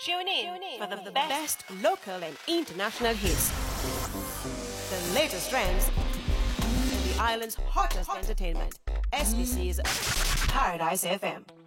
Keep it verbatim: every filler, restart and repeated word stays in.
Tune in for the best local and international hits, the latest trends, and the island's hottest entertainment. S B C's Paradise F M.